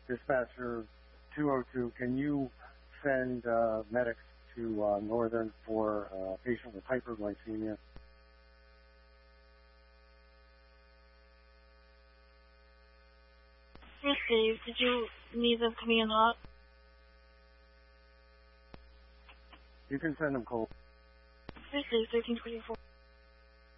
Dispatcher 202, can you send medics to Northern for a patient with hyperglycemia? Received. Did you need them coming in hot? You can send them cold. Received, 1324.